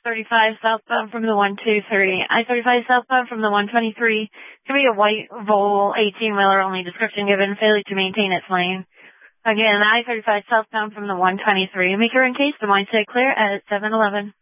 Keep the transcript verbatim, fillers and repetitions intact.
thirty-five southbound from the one two three. I thirty-five southbound from the one twenty-three. Could be a white Vol eighteen-wheeler only description given. Failure to maintain its lane. Again, I thirty-five southbound from the one twenty-three. Make your in case. The mindset clear at seven eleven.